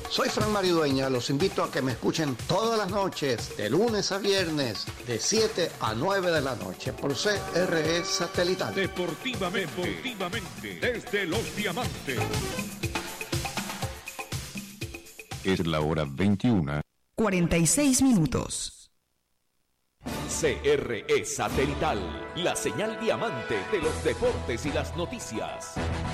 Soy Fran Maridueña, los invito a que me escuchen todas las noches, de lunes a viernes, de 7 a 9 de la noche, por CRE Satelital. Deportivamente, desde Los Diamantes. Es la hora 21:46. CRE Satelital, la señal diamante de los deportes y las noticias.